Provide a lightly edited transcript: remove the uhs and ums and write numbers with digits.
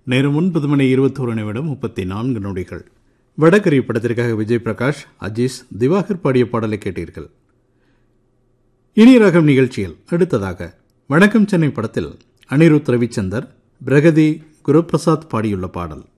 நேரம் 9:21 வடகரி படத்திற்காக விஜய் பிரகாஷ், அஜீஸ், திவாகர் பாடிய பாடலை கேட்டீர்கள். இனி ரகம் நிகழ்ச்சியில் அடுத்ததாக வணக்கம் சென்னை படத்தில் அனிருத் ரவிச்சந்தர், பிரகதி குருபிரசாத் பாடியுள்ள பாடல்.